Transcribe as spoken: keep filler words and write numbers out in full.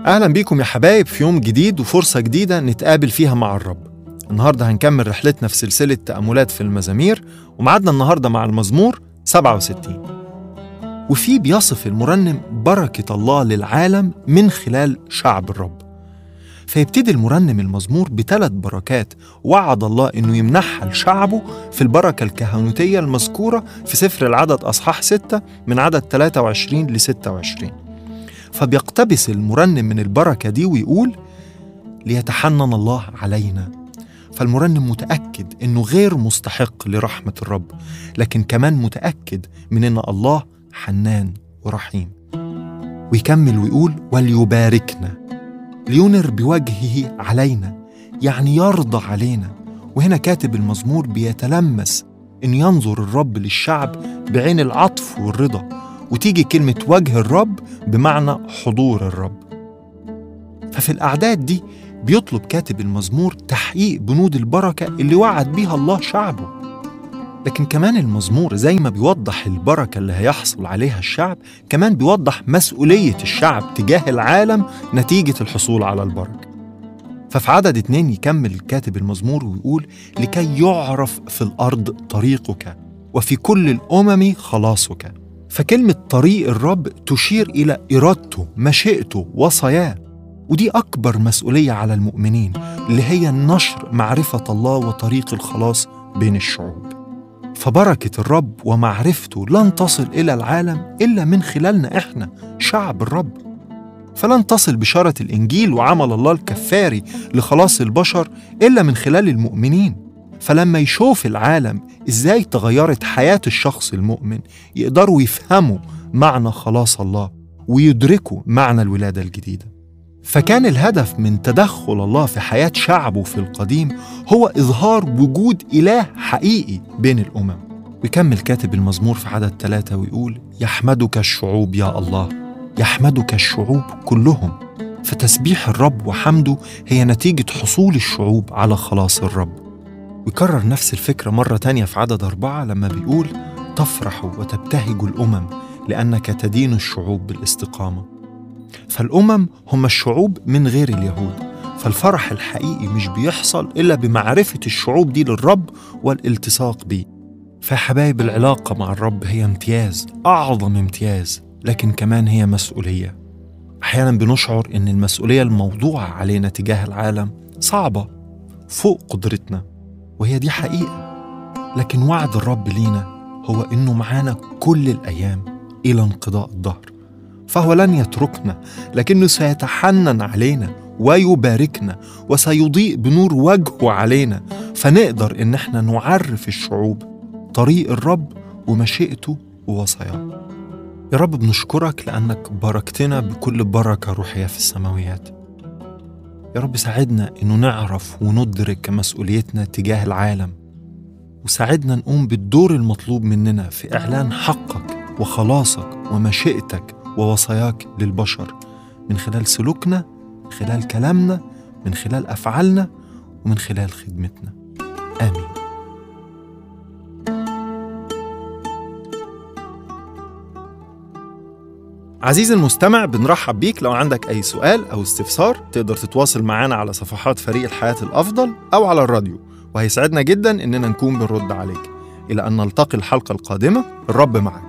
أهلا بيكم يا حبايب في يوم جديد وفرصة جديدة نتقابل فيها مع الرب. النهاردة هنكمل رحلتنا في سلسلة تأملات في المزامير، ومعادنا النهاردة مع المزمور سبعة وستين، وفيه بيصف المرنم بركة الله للعالم من خلال شعب الرب. فيبتدي المرنم المزمور بثلاث بركات وعد الله إنه يمنحها لشعبه في البركة الكهنوتية المذكورة في سفر العدد أصحاح ستة من عدد ثلاثة وعشرين ل ستة وعشرين. فبيقتبس المرنم من البركة دي ويقول: ليتحنن الله علينا. فالمرنم متأكد إنه غير مستحق لرحمة الرب، لكن كمان متأكد من إن الله حنان ورحيم. ويكمل ويقول: وليباركنا، لينر بوجهه علينا، يعني يرضى علينا. وهنا كاتب المزمور بيتلمس إن ينظر الرب للشعب بعين العطف والرضا، وتيجي كلمة وجه الرب بمعنى حضور الرب. ففي الأعداد دي بيطلب كاتب المزمور تحقيق بنود البركة اللي وعد بيها الله شعبه. لكن كمان المزمور زي ما بيوضح البركة اللي هيحصل عليها الشعب، كمان بيوضح مسؤولية الشعب تجاه العالم نتيجة الحصول على البركة. ففي عدد اتنين يكمل كاتب المزمور ويقول: لكي يعرف في الأرض طريقك وفي كل الأمم خلاصك. فكلمة طريق الرب تشير إلى إرادته، مشيئته، وصاياه. ودي أكبر مسؤولية على المؤمنين، اللي هي نشر معرفة الله وطريق الخلاص بين الشعوب. فبركة الرب ومعرفته لن تصل إلى العالم إلا من خلالنا إحنا شعب الرب. فلن تصل بشارة الإنجيل وعمل الله الكفاري لخلاص البشر إلا من خلال المؤمنين. فلما يشوف العالم إزاي تغيرت حياة الشخص المؤمن، يقدروا يفهموا معنى خلاص الله ويدركوا معنى الولادة الجديدة. فكان الهدف من تدخل الله في حياة شعبه في القديم هو إظهار وجود إله حقيقي بين الأمم. ويكمل كاتب المزمور في عدد ثلاثة ويقول: يحمدك الشعوب يا الله، يحمدك الشعوب كلهم. فتسبيح الرب وحمده هي نتيجة حصول الشعوب على خلاص الرب. ويكرر نفس الفكرة مرة تانية في عدد أربعة لما بيقول: تفرح وتبتهج الأمم لأنك تدين الشعوب بالاستقامة. فالأمم هم الشعوب من غير اليهود. فالفرح الحقيقي مش بيحصل إلا بمعرفة الشعوب دي للرب والالتصاق بيه. فحبايب، العلاقة مع الرب هي امتياز، أعظم امتياز، لكن كمان هي مسؤولية. أحيانا بنشعر إن المسؤولية الموضوعة علينا تجاه العالم صعبة فوق قدرتنا، وهي دي حقيقة. لكن وعد الرب لينا هو إنه معانا كل الأيام إلى انقضاء الدهر. فهو لن يتركنا، لكنه سيتحنن علينا ويباركنا وسيضيء بنور وجهه علينا، فنقدر إن احنا نعرف الشعوب طريق الرب ومشيئته ووصاياه. يا رب بنشكرك لأنك باركتنا بكل بركة روحية في السماويات. يا رب ساعدنا إنه نعرف وندرك مسؤوليتنا تجاه العالم، وساعدنا نقوم بالدور المطلوب مننا في إعلان حقك وخلاصك ومشيئتك ووصاياك للبشر، من خلال سلوكنا، من خلال كلامنا، من خلال أفعالنا، ومن خلال خدمتنا. آمين. عزيزي المستمع، بنرحب بيك. لو عندك أي سؤال أو استفسار تقدر تتواصل معنا على صفحات فريق الحياة الأفضل أو على الراديو، وهيسعدنا جدا إننا نكون بنرد عليك. إلى أن نلتقي الحلقة القادمة، الرب معك.